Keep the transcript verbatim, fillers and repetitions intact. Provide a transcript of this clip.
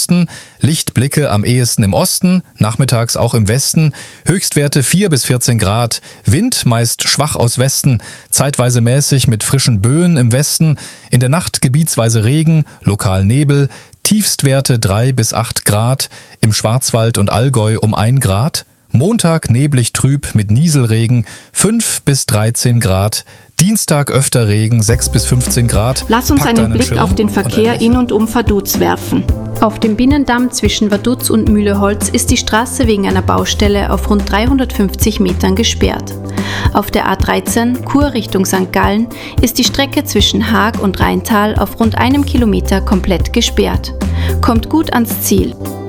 Osten, Lichtblicke am ehesten im Osten, nachmittags auch im Westen, Höchstwerte vier bis vierzehn Grad, Wind meist schwach aus Westen, zeitweise mäßig mit frischen Böen im Westen, in der Nacht gebietsweise Regen, lokal Nebel, Tiefstwerte drei bis acht Grad, im Schwarzwald und Allgäu um ein Grad, Montag neblig trüb mit Nieselregen fünf bis dreizehn Grad, Dienstag öfter Regen sechs bis fünfzehn Grad. Lass uns Pack einen deinen Blick Schirm auf den und Verkehr ein in und um Vaduz werfen. Auf dem Binnendamm zwischen Vaduz und Mühleholz ist die Straße wegen einer Baustelle auf rund dreihundertfünfzig Metern gesperrt. Auf der A dreizehn, Chur Richtung Sankt Gallen, ist die Strecke zwischen Haag und Rheintal auf rund einem Kilometer komplett gesperrt. Kommt gut ans Ziel.